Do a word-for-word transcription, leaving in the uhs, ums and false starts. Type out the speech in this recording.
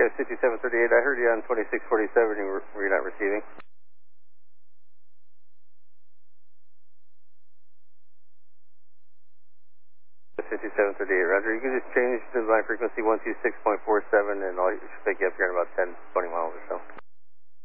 Sky fifty-seven thirty-eight, I heard you on twenty-six forty-seven, you were, were you not receiving? fifty-seven thirty-eight, Roger. You can just change to my frequency one two six point four seven and I'll pick you up here in about ten, twenty miles or so.